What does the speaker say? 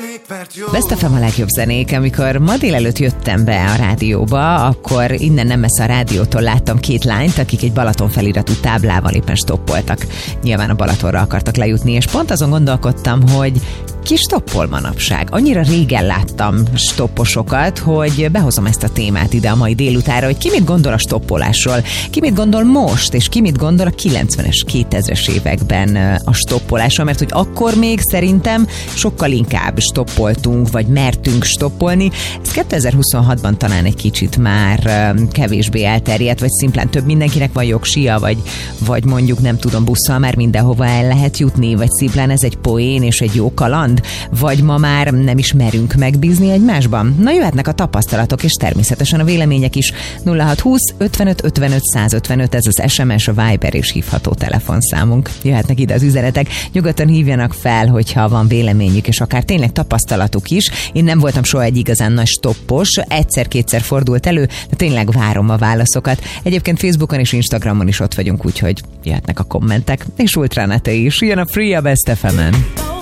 Best FM a legjobb zenék. Amikor ma délelőtt jöttem be a rádióba, akkor innen nem messze a rádiótól láttam két lányt, akik egy Balaton feliratú táblával éppen stoppoltak. Nyilván a Balatonra akartak lejutni, és pont azon gondolkodtam, hogy ki stoppol manapság. Annyira régen láttam stopposokat, hogy behozom ezt a témát ide a mai délutánra, hogy ki mit gondol a stoppolásról, ki mit gondol most, és ki mit gondol a 90-es, 2000-es években a stoppolásról, mert hogy akkor még szerintem sokkal inkább stoppoltunk, vagy mertünk stoppolni. Ez 2026-ban talán egy kicsit már kevésbé elterjedt, vagy szimplán több mindenkinek van jogsia, vagy mondjuk nem tudom, busszal már mindenhova el lehet jutni, vagy szimplán ez egy poén és egy jó kaland, vagy ma már nem is merünk megbízni egymásban? Na, jöhetnek a tapasztalatok, és természetesen a vélemények is. 0620 55 55 155, ez az SMS, a Viber és hívható telefonszámunk. Jöhetnek ide az üzenetek, nyugodtan hívjanak fel, hogyha van véleményük, és akár tényleg tapasztalatuk is. Én nem voltam soha egy igazán nagy stoppos, egyszer-kétszer fordult elő, de tényleg várom a válaszokat. Egyébként Facebookon és Instagramon is ott vagyunk, úgyhogy jöhetnek a kommentek, és Ultranete is. Jön a Free a Best FM-en.